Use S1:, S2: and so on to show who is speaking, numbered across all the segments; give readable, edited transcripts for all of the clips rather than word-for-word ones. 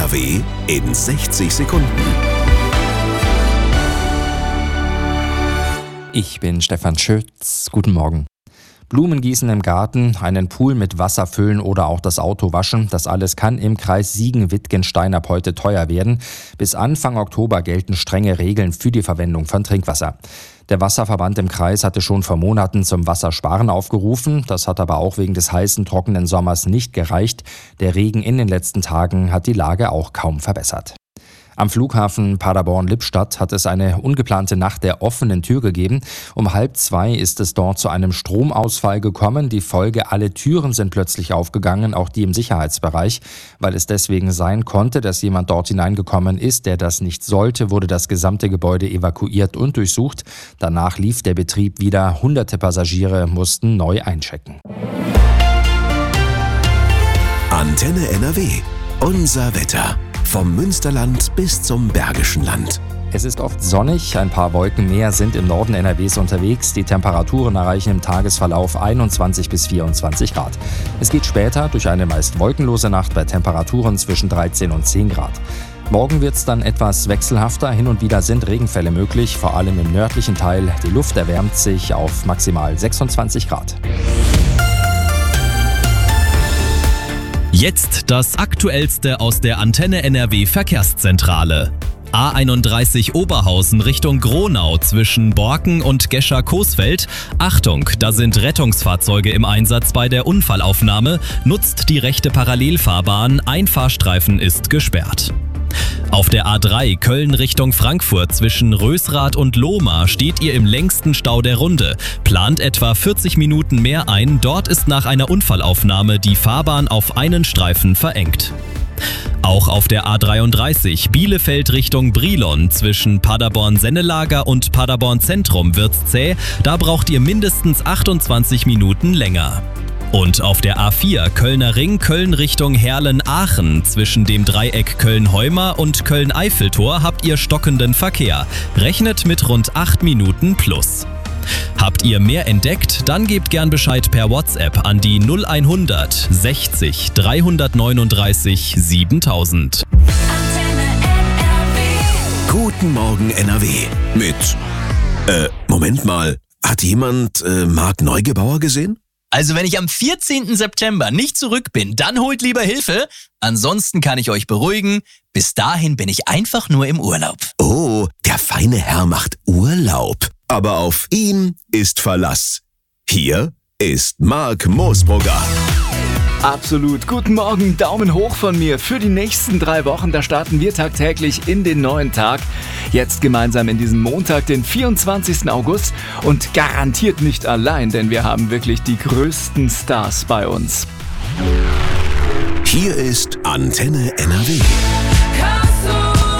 S1: NRW in 60 Sekunden.
S2: Ich bin Stefan Schütz. Guten Morgen. Blumen gießen im Garten, einen Pool mit Wasser füllen oder auch das Auto waschen, das alles kann im Kreis Siegen-Wittgenstein ab heute teuer werden. Bis Anfang Oktober gelten strenge Regeln für die Verwendung von Trinkwasser. Der Wasserverband im Kreis hatte schon vor Monaten zum Wassersparen aufgerufen. Das hat aber auch wegen des heißen, trockenen Sommers nicht gereicht. Der Regen in den letzten Tagen hat die Lage auch kaum verbessert. Am Flughafen Paderborn-Lippstadt hat es eine ungeplante Nacht der offenen Tür gegeben. Um 1:30 ist es dort zu einem Stromausfall gekommen. Die Folge: alle Türen sind plötzlich aufgegangen, auch die im Sicherheitsbereich. Weil es deswegen sein konnte, dass jemand dort hineingekommen ist, der das nicht sollte, wurde das gesamte Gebäude evakuiert und durchsucht. Danach lief der Betrieb wieder. Hunderte Passagiere mussten neu einchecken.
S1: Antenne NRW. Unser Wetter. Vom Münsterland bis zum Bergischen Land.
S2: Es ist oft sonnig, ein paar Wolken mehr sind im Norden NRWs unterwegs. Die Temperaturen erreichen im Tagesverlauf 21 bis 24 Grad. Es geht später durch eine meist wolkenlose Nacht bei Temperaturen zwischen 13 und 10 Grad. Morgen wird es dann etwas wechselhafter. Hin und wieder sind Regenfälle möglich, vor allem im nördlichen Teil. Die Luft erwärmt sich auf maximal 26 Grad.
S3: Jetzt das Aktuellste aus der Antenne NRW Verkehrszentrale. A31 Oberhausen Richtung Gronau zwischen Borken und Gescher-Coesfeld. Achtung, da sind Rettungsfahrzeuge im Einsatz bei der Unfallaufnahme. Nutzt die rechte Parallelfahrbahn, ein Fahrstreifen ist gesperrt. Auf der A3 Köln Richtung Frankfurt zwischen Rösrath und Lohmar steht ihr im längsten Stau der Runde. Plant etwa 40 Minuten mehr ein. Dort ist nach einer Unfallaufnahme die Fahrbahn auf einen Streifen verengt. Auch auf der A33 Bielefeld Richtung Brilon zwischen Paderborn-Sennelager und Paderborn-Zentrum wird's zäh. Da braucht ihr mindestens 28 Minuten länger. Und auf der A4 Kölner Ring Köln Richtung Herlen-Aachen zwischen dem Dreieck Köln-Heuma und Köln-Eiffeltor habt ihr stockenden Verkehr. Rechnet mit rund 8 Minuten plus. Habt ihr mehr entdeckt? Dann gebt gern Bescheid per WhatsApp an die 0100 60 339 7000.
S1: Guten Morgen NRW mit Moment mal, hat jemand Marc Neugebauer gesehen?
S4: Also wenn ich am 14. September nicht zurück bin, dann holt lieber Hilfe. Ansonsten kann ich euch beruhigen, bis dahin bin ich einfach nur im Urlaub.
S1: Oh, der feine Herr macht Urlaub. Aber auf ihn ist Verlass. Hier ist Marc Moosbrugger.
S5: Absolut. Guten Morgen, Daumen hoch von mir für die nächsten 3 Wochen. Da starten wir tagtäglich in den neuen Tag. Jetzt gemeinsam in diesem Montag, den 24. August. Und garantiert nicht allein, denn wir haben wirklich die größten Stars bei uns.
S1: Hier ist Antenne NRW.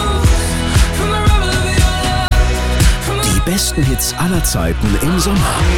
S1: Die besten Hits aller Zeiten im Sommer.